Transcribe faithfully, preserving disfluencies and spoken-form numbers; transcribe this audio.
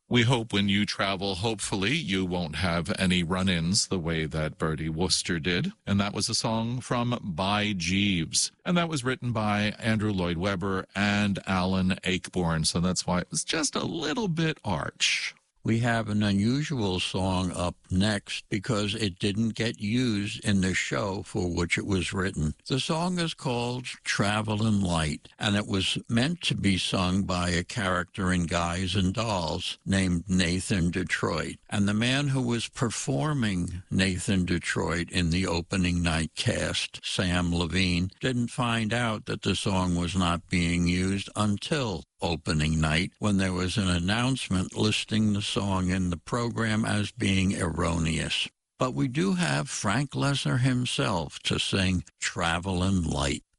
We hope when you travel, hopefully, you won't have any run-ins the way that Bertie Wooster did. And that was a song from By Jeeves. And that was written by Andrew Lloyd Webber and Alan Ayckbourn. So that's why it was just a little bit arch. We have an unusual song up next because it didn't get used in the show for which it was written. The song is called Travelin' Light, and it was meant to be sung by a character in Guys and Dolls named Nathan Detroit. And the man who was performing Nathan Detroit in the opening night cast, Sam Levine, didn't find out that the song was not being used until opening night, when there was an announcement listing the song in the program as being erroneous. But we do have Frank Lesnar himself to sing Travelin' Light.